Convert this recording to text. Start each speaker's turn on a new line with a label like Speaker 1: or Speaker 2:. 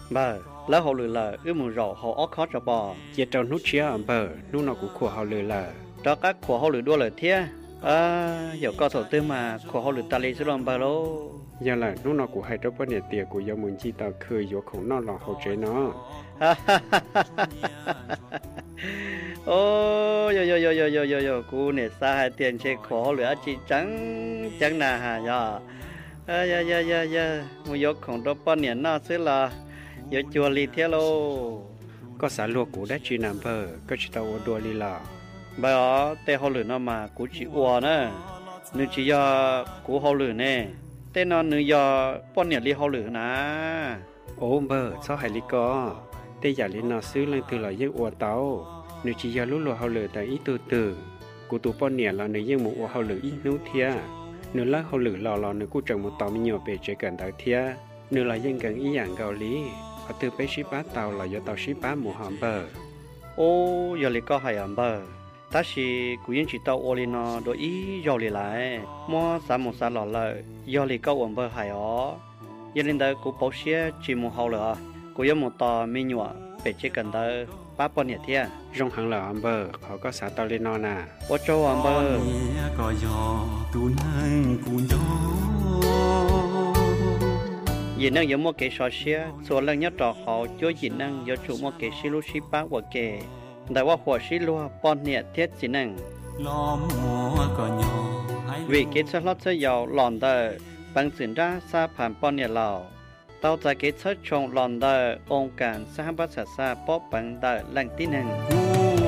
Speaker 1: bờ lỡ họ lừa là ước mừng rầu họ óc khó cho bò
Speaker 2: giờ trâu nút chia ở bờ nút nó cũng khổ họ lừa là
Speaker 1: cho các của họ lừa đua lời thia giờ có sổ tư mà của họ lừa ta lấy số lòng bờ lô
Speaker 2: giờ là nút nó cũng hay trong vấn đề tiền của giờ muốn chi tao khơi vô khổ nó là hậu chế nó
Speaker 1: ô yo cú này xa hai tiền chơi khó lừa chỉ trắng trắng nà hà ya mua vô không đâu bao nhiêu nó sẽ là vô chùa lì thế lô
Speaker 2: có xả lúa cũ đã chỉ nằm bờ có chỉ tao đua đi là
Speaker 1: bây giờ tê họ lừa nó mà cú chỉ uo nữa nếu chỉ do cú họ lừa nè tê nó nếu do bao nhiêu li họ lừa nè
Speaker 2: ố bờ sao hay lý có tê giả lý nó xứ lên từ là giấc ua tàu nếu chỉ do lúc lúa họ lừa tại ít từ cú tụ bao nhiêu là nếu giấc một ua họ lừa ít nấu thia nếu là họ lừa lò nếu cú trồng một tàu mình nhiều bề chế cần tàu thia nếu là dân cần ý dạng gạo lý ở từ bế ship bát tàu là do tàu ship bát mùa hòm bờ
Speaker 1: ô giờ li có hay à bờ ta chỉ cú yên chỉ tàu ô li nó đôi ý giờ li lại mua sản một sản lọ lợi giờ li có ổn bờ hay ó giờ linh đó cú bảo xe chỉ một hậu lửa cú yên một tàu mình nhỏ bề chế cần tàu ba bao nhiêu thia
Speaker 2: trong hàng là bờ họ có xả tàu lên non à
Speaker 1: ô châu ổn bờ
Speaker 3: có gió tu nâng cuốn gió
Speaker 1: dị năng giống một cái sò xe số lần nhất trò họ cho dị năng do chủ một cái xí lú xí bá của kề đạiว่าหัวxí lúa bọn nhẹ thiết dị năng
Speaker 3: lo mùa có nhỏ
Speaker 1: vì cái chất lót sẽ giàu lòn tờ bằng diễn ra xa phản bọn nhẹ lào tao tại cái chất trồng lòn tờ ông cản xa bắt xa xa bóp bằng tờ lành tí năng